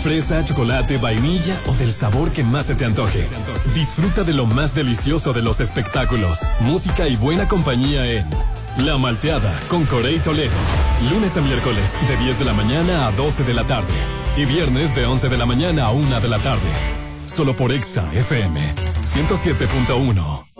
fresa, chocolate, vainilla o del sabor que más se te antoje. Disfruta de lo más delicioso de los espectáculos, música y buena compañía en La Malteada con Corey Toledo. Lunes a miércoles de 10 de la mañana a 12 de la tarde. Y viernes de 11 de la mañana a 1 de la tarde. Solo por Exa FM 107.1.